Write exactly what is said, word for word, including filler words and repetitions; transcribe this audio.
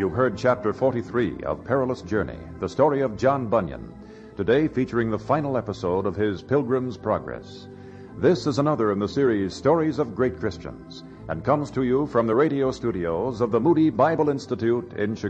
You've heard Chapter forty-three of Perilous Journey, the story of John Bunyan, today featuring the final episode of his Pilgrim's Progress. This is another in the series Stories of Great Christians, and comes to you from the radio studios of the Moody Bible Institute in Chicago.